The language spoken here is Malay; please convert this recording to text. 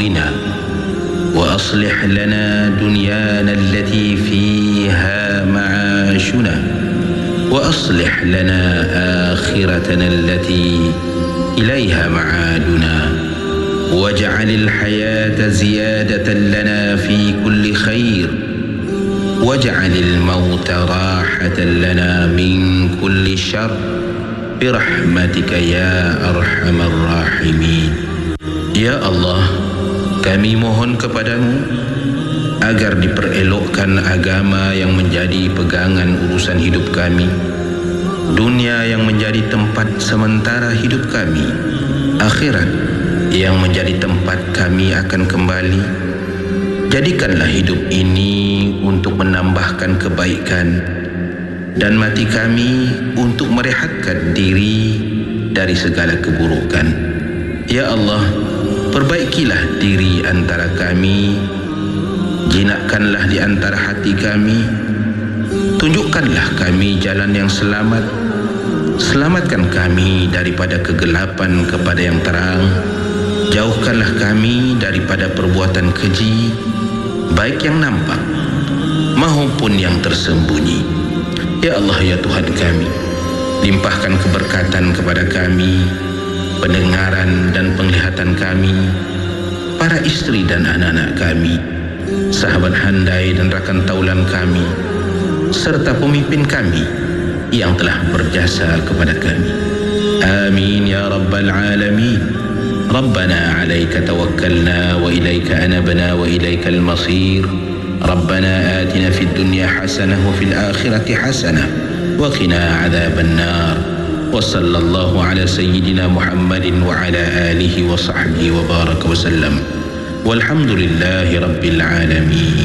أمورنا وأصلح لنا دنيانا التي فيها معاشنا وأصلح لنا آخرتنا التي إليها معادنا واجعل الحياة زيادة لنا في كل خير واجعل الموت راحة لنا من كل شر برحمتك يا أرحم الراحمين. Ya Allah, kami mohon kepadamu agar diperelokkan agama yang menjadi pegangan urusan hidup kami, dunia yang menjadi tempat sementara hidup kami, akhirat yang menjadi tempat kami akan kembali. Jadikanlah hidup ini untuk menambahkan kebaikan dan mati kami untuk merehatkan diri dari segala keburukan. Ya Allah, perbaikilah diri antara kami, jinakkanlah di antara hati kami, tunjukkanlah kami jalan yang selamat, selamatkan kami daripada kegelapan kepada yang terang, jauhkanlah kami daripada perbuatan keji, baik yang nampak maupun yang tersembunyi. Ya Allah, ya Tuhan kami, limpahkan keberkatan kepada kami, pendengaran dan penglihatan kami, para istri dan anak-anak kami, sahabat handai dan rakan taulan kami, serta pemimpin kami yang telah berjasa kepada kami. Amin ya rabbal alamin. Rabbana alaika tawakkalna wa ilaika anabna wa ilaikal masir. Rabbana atina fid dunya hasanah wa fil akhirati hasanah wa qina adzaban nar. Wa sallallahu ala sayyidina Muhammadin wa ala alihi wa sahbihi wa baraka wa sallam. Walhamdulillahi rabbil alamin.